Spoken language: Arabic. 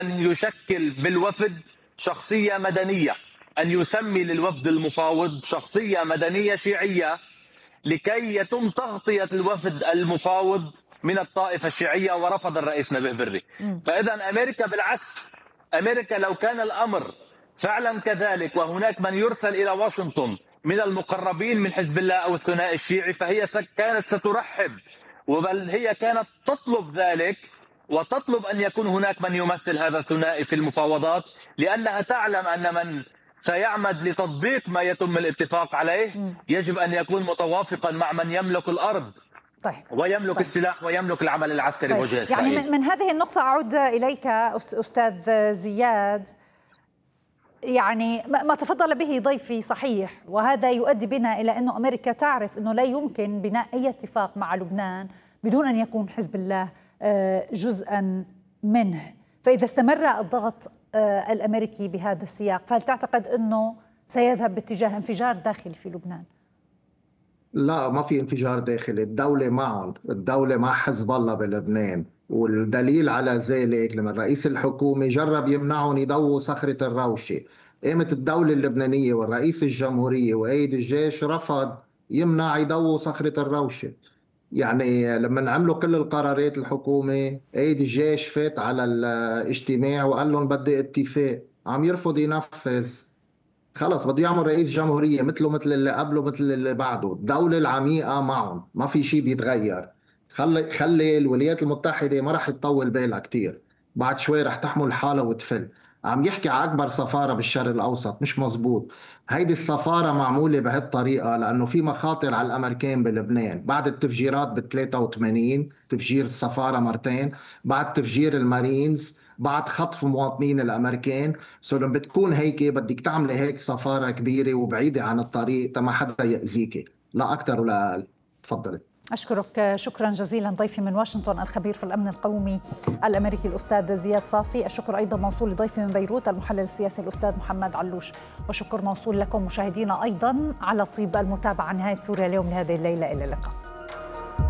أن يشكل بالوفد شخصية مدنية، أن يسمي للوفد المفاوض شخصية مدنية شيعية لكي يتم تغطية الوفد المفاوض من الطائفة الشيعية، ورفض الرئيس نبيه بري. فإذا أمريكا بالعكس، أمريكا لو كان الأمر فعلا كذلك وهناك من يرسل إلى واشنطن من المقربين من حزب الله أو الثنائي الشيعي، فهي كانت سترحب، وبل هي كانت تطلب ذلك وتطلب أن يكون هناك من يمثل هذا الثنائي في المفاوضات، لأنها تعلم أن من سيعمد لتطبيق ما يتم الاتفاق عليه يجب أن يكون متوافقا مع من يملك الأرض طيب. ويملك السلاح ويملك العمل العسكري بوجه إسرائيل. يعني من هذه النقطة أعود إليك أستاذ زياد. يعني ما تفضل به ضيفي صحيح، وهذا يؤدي بنا إلى أنه أمريكا تعرف أنه لا يمكن بناء أي اتفاق مع لبنان بدون أن يكون حزب الله جزءا منه. فإذا استمر الضغط الأمريكي بهذا السياق، فهل تعتقد أنه سيذهب باتجاه انفجار داخلي في لبنان؟ لا، ما في انفجار داخلي. الدولة معهم، الدولة مع حزب الله بلبنان، والدليل على ذلك لما رئيس الحكومة جرب يمنعهم يضووا صخرة الروشة. قامت الدولة اللبنانية والرئيس الجمهورية وقائد الجيش رفض يمنع يضووا صخرة الروشة. يعني لما عملوا كل القرارات الحكومة، قائد الجيش فات على الاجتماع وقال لهم بدي اتفاق، عم يرفض ينفذ. خلص بده يعمل رئيس جمهورية مثله مثل اللي قبله مثل اللي بعده. الدولة العميقة معهم، ما في شيء بيتغير. خلي الولايات المتحدة ما رح تطول بالها كتير، بعد شوي رح تحمل حالها وتفل. عم يحكي على أكبر سفارة بالشرق الأوسط، مش مزبوط. هيدي السفارة معمولة بهالطريقة لأنه في مخاطر على الأمريكان بلبنان بعد التفجيرات ب83، تفجير السفارة مرتين، بعد تفجير المارينز، بعد خطف مواطنين الامريكان. لما بتكون هيك بدك تعملي هيك سفاره كبيره وبعيده عن الطريق تما حدا ياذيكي، لا اكثر ولا اقل. تفضلي. أشكرك شكرا جزيلا ضيفي من واشنطن الخبير في الأمن القومي الأمريكي الأستاذ زياد صافي. الشكر أيضا موصول لضيفي من بيروت المحلل السياسي الأستاذ محمد علوش، وشكر موصول لكم مشاهدينا أيضا على طيب المتابعة. نهاية سوريا اليوم لهذه الليلة، إلى اللقاء.